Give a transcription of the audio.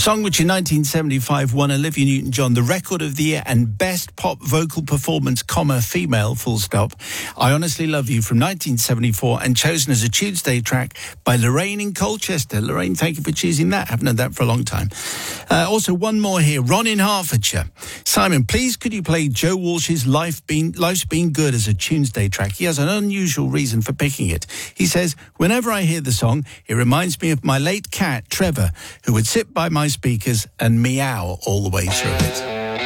song which in 1975 won Olivia Newton-John the Record of the Year and Best Pop Vocal Performance, female, full stop. I Honestly Love You from 1974 and chosen as a Tuesday track by Lorraine in Colchester. Lorraine, thank you for choosing that. Haven't heard that for a long time. Also, one more here. Ron in Hertfordshire. Simon, please could you play Joe Walsh's Life's Been Good as a Tuesday track? He has an unusual reason for picking it. He says, whenever I hear the song, it reminds me of my late cat, Trevor, who would sit by my speakers and meow all the way through it.